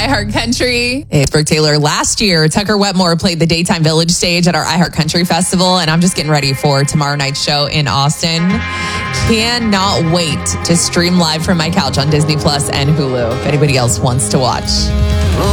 iHeartCountry. Hey, Brooke Taylor. Last year, Tucker Wetmore played the Daytime Village stage at our iHeartCountry Festival, and I'm just getting ready for tomorrow night's show in Austin. Cannot wait to stream live from my couch on Disney Plus and Hulu if anybody else wants to watch.